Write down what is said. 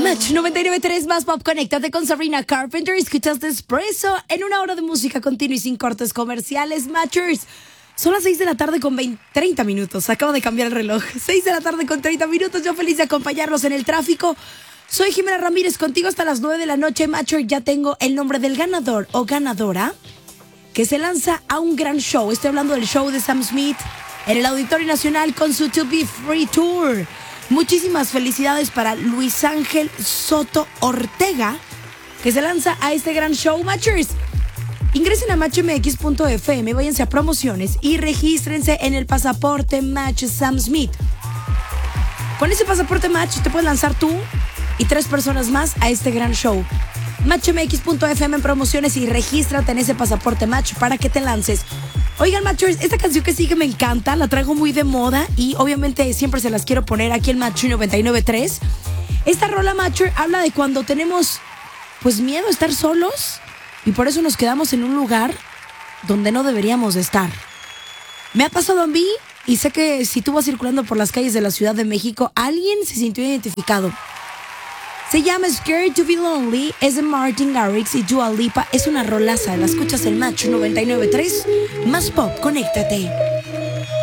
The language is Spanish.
Match 99.3 más pop. Conéctate con Sabrina Carpenter. Escuchaste Espresso en una hora de música continua y sin cortes comerciales. Matchers, son las 6 de la tarde con 30 minutos. Acabo de cambiar el reloj. 6 de la tarde con 30 minutos. Yo feliz de acompañarlos en el tráfico. Soy Jimena Ramírez, contigo hasta las 9 de la noche. Matcher, ya tengo el nombre del ganador o ganadora que se lanza a un gran show. Estoy hablando del show de Sam Smith en el Auditorio Nacional con su To Be Free Tour. Muchísimas felicidades para Luis Ángel Soto Ortega, que se lanza a este gran show. Matchers, ingresen a matchmx.fm, váyanse a promociones y regístrense en el pasaporte Match Sam Smith. Con ese pasaporte Match te puedes lanzar tú y 3 personas más a este gran show. Matchmx.fm en promociones y regístrate en ese pasaporte Match para que te lances. Oigan, Matchers, esta canción que sigue me encanta, la traigo muy de moda y obviamente siempre se las quiero poner aquí en Match 99.3. Esta rola, Matcher, habla de cuando tenemos pues miedo a estar solos y por eso nos quedamos en un lugar donde no deberíamos de estar. Me ha pasado a mí y sé que si tú vas circulando por las calles de la Ciudad de México, alguien se sintió identificado. Se llama Scared to Be Lonely, es de Martin Garrix y Dua Lipa. Es una rolaza, la escuchas en Match 99.3. Más pop, conéctate.